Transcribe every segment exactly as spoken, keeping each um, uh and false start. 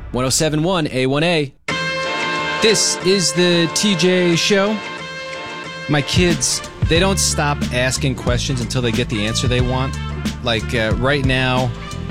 one oh seven point one A one A. This is the T J Show. My kids, they don't stop asking questions until they get the answer they want. Like uh, right now,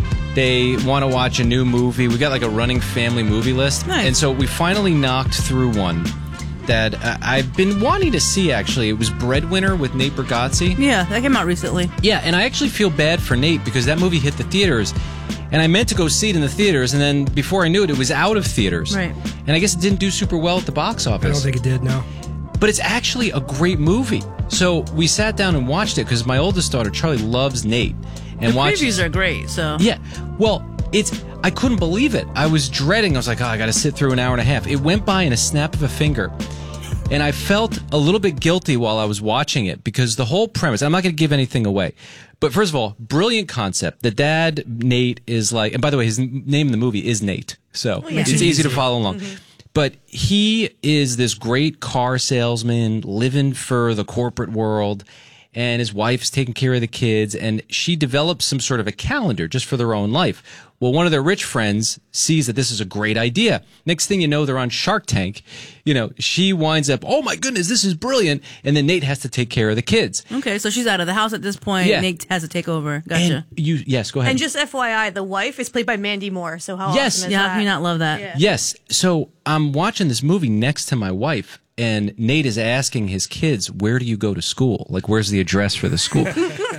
they want to watch a new movie. We got like a running family movie list. Nice. And so we finally knocked through one that uh, I've been wanting to see, actually. It was Breadwinner with Nate Bargatze. Yeah, that came out recently. Yeah, and I actually feel bad for Nate because that movie hit the theaters. And I meant to go see it in the theaters, and then before I knew it, it was out of theaters. Right. And I guess it didn't do super well at the box office. I don't think it did, no. But it's actually a great movie. So we sat down and watched it because my oldest daughter, Charlie, loves Nate. And The watched, previews are great, so... Yeah. Well, it's I couldn't believe it. I was dreading. I was like, oh, I got to sit through an hour and a half. It went by in a snap of a finger. And I felt a little bit guilty while I was watching it because the whole premise, I'm not going to give anything away. But first of all, brilliant concept. The dad, Nate, is like, and by the way, his name in the movie is Nate. So Oh, yeah. it's easy to follow along. Mm-hmm. But he is this great car salesman living for the corporate world. And his wife's taking care of the kids, and she develops some sort of a calendar just for their own life. Well, one of their rich friends sees that this is a great idea. Next thing you know, they're on Shark Tank. You know, she winds up, oh my goodness, this is brilliant. And then Nate has to take care of the kids. Okay, so she's out of the house at this point. Yeah. Nate has to take over. Gotcha. And you, yes, go ahead. And just F Y I, the wife is played by Mandy Moore. So how Yes. awesome is Yeah, that? how can you not love that? Yeah. Yes. So I'm watching this movie next to my wife, and Nate is asking his kids, where do you go to school? Like, where's the address for the school?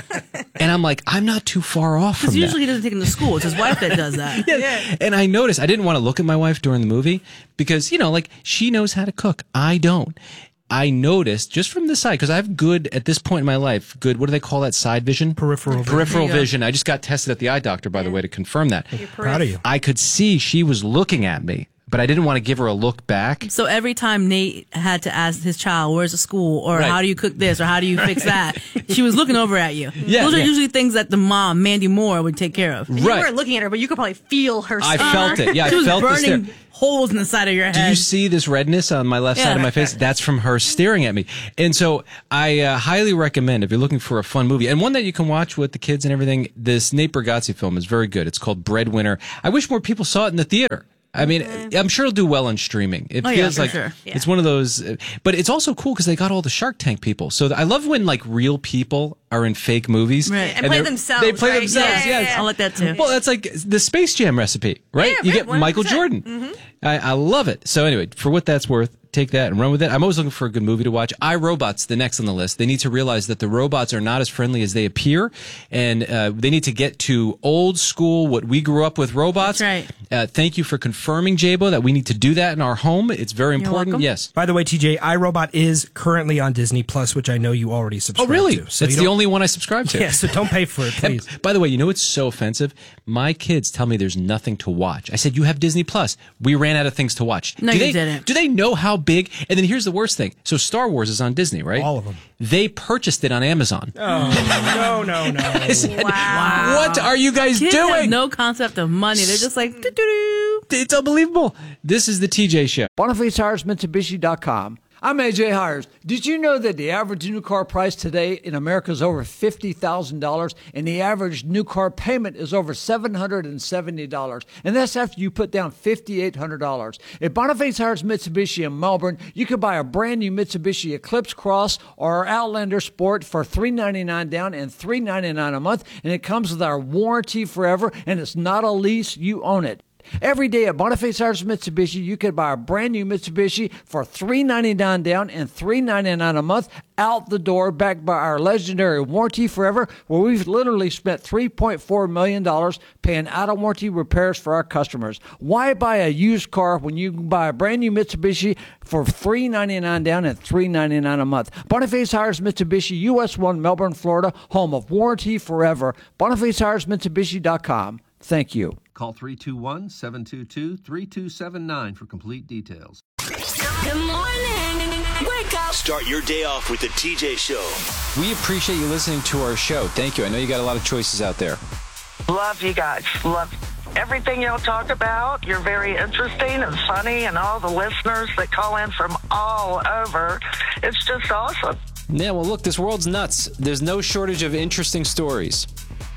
And I'm like, I'm not too far off from Because that. usually he doesn't take him to school. It's his wife that does that. Yeah. And I noticed, I didn't want to look at my wife during the movie because, you know, like, she knows how to cook. I don't. I noticed just from the side, because I have good, at this point in my life, good, what do they call that, side vision? Peripheral vision. Peripheral There you go. vision. I just got tested at the eye doctor, by the way, to confirm that. Proud of you. I could see she was looking at me, but I didn't want to give her a look back. So every time Nate had to ask his child, where's the school? Or Right. how do you cook this? Or how do you fix that? She was looking over at you. Yeah, Those are yeah. usually things that the mom, Mandy Moore, would take care of. And You Right. weren't looking at her, but you could probably feel her. I stomach. felt it. Yeah, I She was felt this there. burning holes in the side of your head. Do you see this redness on my left Yeah. side of my face? That's from her staring at me. And so I uh, highly recommend, if you're looking for a fun movie, and one that you can watch with the kids and everything, this Nate Bargatze film is very good. It's called Breadwinner. I wish more people saw it in the theater. I mean, I'm sure it'll do well on streaming. It Oh, yeah, feels for like sure. it's one of those, uh, but it's also cool because they got all the Shark Tank people. So I love when like real people are in fake movies. Right. And play they're- themselves, They play right? themselves, Yeah, yeah, yes. yeah. I like that too. Well, that's like the Space Jam recipe, right? Yeah, you right, get Michael one hundred percent. Jordan. I, I love it. So anyway, for what that's worth, take that and run with it. I'm always looking for a good movie to watch. iRobot's the next on the list. They need to realize that the robots are not as friendly as they appear, and uh, they need to get to old school, what we grew up with robots. That's right. Uh, thank you for confirming, Jabo, that we need to do that in our home. It's very You're important. welcome. Yes. By the way, T J, iRobot is currently on Disney Plus, which I know you already Oh, subscribe really? to. So That's you the don't- only one I subscribe to. Yeah, so don't pay for it, please. And by the way, you know what's so offensive? My kids tell me there's nothing to watch. I said, you have Disney Plus. We ran out of things to watch. No, do you they, didn't. Do they know how big? And then here's the worst thing. So Star Wars is on Disney, right? All of them. They purchased it on Amazon. Oh, no, no, no. I said, Wow. what are you guys Kids doing? have no concept of money. They're just like, doo-doo-doo. It's unbelievable. This is the T J Show. Boniface Hires Mitsubishi dot com. I'm A J Hires. Did you know that the average new car price today in America is over fifty thousand dollars and the average new car payment is over seven hundred seventy dollars? And that's after you put down five thousand eight hundred dollars. At Boniface Hires Mitsubishi in Melbourne, you can buy a brand new Mitsubishi Eclipse Cross or Outlander Sport for three hundred ninety-nine dollars down and three hundred ninety-nine dollars a month. And it comes with our warranty forever, and it's not a lease. You own it. Every day at Boniface Hires Mitsubishi, you can buy a brand new Mitsubishi for three hundred ninety-nine dollars down and three hundred ninety-nine dollars a month out the door, backed by our legendary warranty forever, where we've literally spent three point four million dollars paying out-of-warranty repairs for our customers. Why buy a used car when you can buy a brand new Mitsubishi for three hundred ninety-nine dollars down and three hundred ninety-nine dollars a month? Boniface Hires Mitsubishi, U S one, Melbourne, Florida, home of warranty forever. Boniface Hires Mitsubishi dot com. Thank you. Call three two one, seven two two, three two seven nine for complete details. Good morning. Wake up. Start your day off with the T J Show. We appreciate you listening to our show. Thank you. I know you got a lot of choices out there. Love you guys. Love everything y'all talk about. You're very interesting and funny, and all the listeners that call in from all over. It's just awesome. Yeah, well, look, this world's nuts. There's no shortage of interesting stories.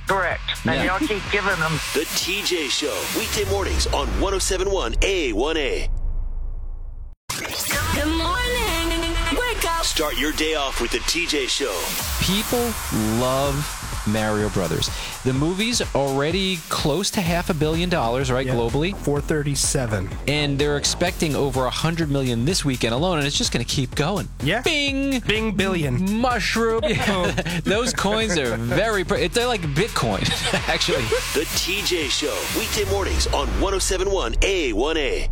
Correct. And Yeah. y'all keep giving them. The T J Show, weekday mornings on one oh seven point one A one A. Good morning. Wake up. Start your day off with the T J Show. People love Mario Brothers. The movie's already close to half a billion dollars, right, Yeah. globally? four thirty-seven. And they're expecting over one hundred million this weekend alone, and it's just going to keep going. Yeah. Bing! Bing billion. Mushroom. Yeah. Those coins are very... Pre- they're like Bitcoin, actually. The T J Show, weekday mornings on one oh seven point one A one A.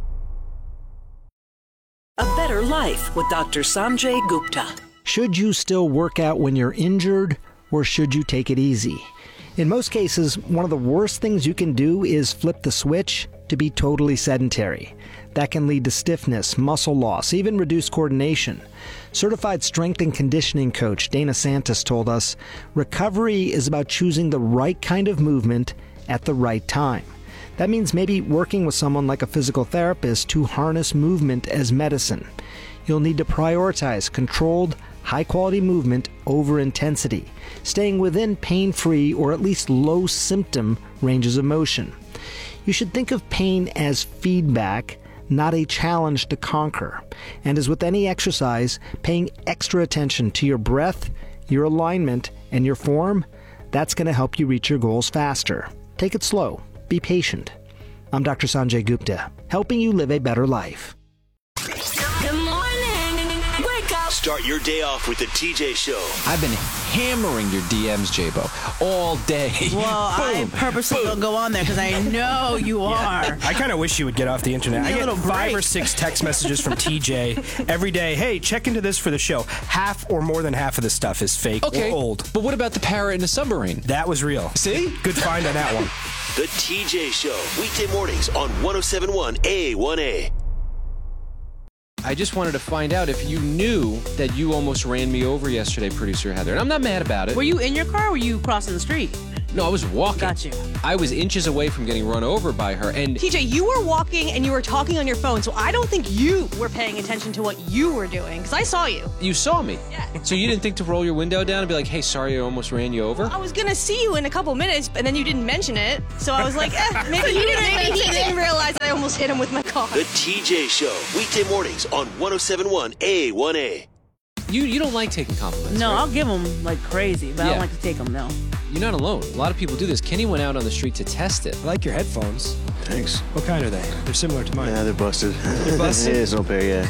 A Better Life with Doctor Sanjay Gupta. Should you still work out when you're injured, or should you take it easy? In most cases, one of the worst things you can do is flip the switch to be totally sedentary. That can lead to stiffness, muscle loss, even reduced coordination. Certified strength and conditioning coach Dana Santos told us, recovery is about choosing the right kind of movement at the right time. That means maybe working with someone like a physical therapist to harness movement as medicine. You'll need to prioritize controlled, high-quality movement over intensity, staying within pain-free or at least low-symptom ranges of motion. You should think of pain as feedback, not a challenge to conquer. And as with any exercise, paying extra attention to your breath, your alignment, and your form, that's going to help you reach your goals faster. Take it slow. Be patient. I'm Doctor Sanjay Gupta, helping you live a better life. Good morning. Wake up. Start your day off with the T J Show. I've been hammering your D Ms, J-Bo, all day. Well, I purposely don't go on there because I know you are. I kind of wish you would get off the internet. Give me I a get little five break. or six text messages from T J every day. Hey, check into this for the show. Half or more than half of the stuff is fake Okay, or old. but what about the parrot in the submarine? That was real. See? Good find on that one. The T J Show, weekday mornings on one oh seven point one A one A. I just wanted to find out if you knew that you almost ran me over yesterday, producer Heather. And I'm not mad about it. Were you in your car or were you crossing the street? No, I was walking. Got you. I was inches away from getting run over by her. And T J, you were walking and you were talking on your phone, so I don't think you were paying attention to what you were doing, because I saw you. you saw me. Yeah. So you didn't think to roll your window down and be like, hey, sorry, I almost ran you over? I was gonna see you in a couple minutes, and then you didn't mention it, so I was like, eh, maybe he didn't, maybe he didn't realize that I almost hit him with my car. The T J Show, weekday mornings on one oh seven point one A one A. You you don't like taking compliments, No, right? I'll give them like crazy, but I Yeah. don't like to take them, no. You're not alone. A lot of people do this. Kenny went out on the street to test it. I like your headphones. Thanks. What kind are they? They're similar to mine. Yeah, they're busted. They're busted? Yeah, it's no pair, yeah.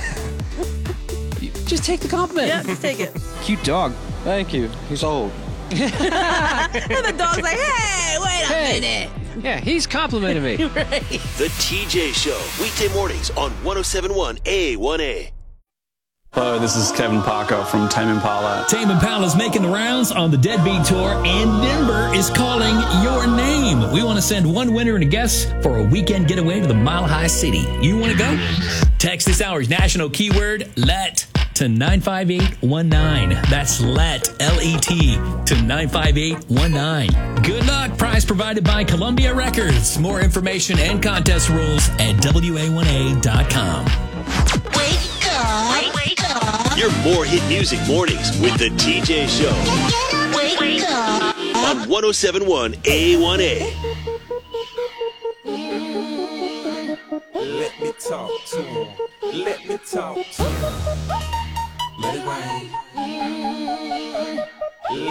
Just take the compliment. Yeah, just take it. Cute dog. Thank you. He's old. And the dog's like, hey, wait a Hey. minute. Yeah, he's complimenting me. Right. The T J Show, weekday mornings on one oh seven point one A one A. Hello, this is Kevin Parker from Tame Impala. Tame Impala's making the rounds on the Deadbeat Tour, and Denver is calling your name. We want to send one winner and a guest for a weekend getaway to the Mile High City. You want to go? Text this hour's national keyword, LET, to nine five eight one nine. That's LET, L E T, to nine five eight one nine. Good luck. Prize provided by Columbia Records. More information and contest rules at W A one A dot com. Wake up. Wake up. Your more hit music mornings with the T J Show Wake up. on one oh seven point one A one A. Let me talk to him. Let me talk to him. Let it rain.